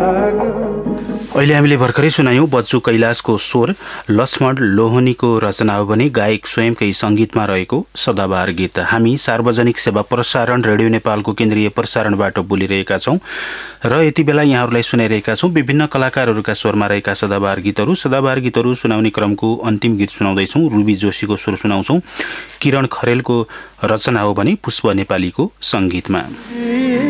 अहिले हामीले भर्खरै सुनायौं बच्चु कैलाशको स्वर लक्ष्मण लोहनीको रचना हो भने गायक स्वयंकै संगीतमा रहेको सदाबहार गीत। हामी सार्वजनिक सेवा प्रसारण रेडियो नेपालको केन्द्रीय प्रसारणबाट बोलिरहेका छौं र यति बेला यहाँहरूलाई सुनाइरहेका छौं विभिन्न कलाकारहरूका स्वरमा रहेका सदाबहार गीतहरू सुनाउने क्रमको अन्तिम गीत सुनाउँदैछौं। रुबी जोशीको स्वर सुनाउँछौं। किरण खरेलको रचना हो भने पुष्प नेपालीको संगीतमा।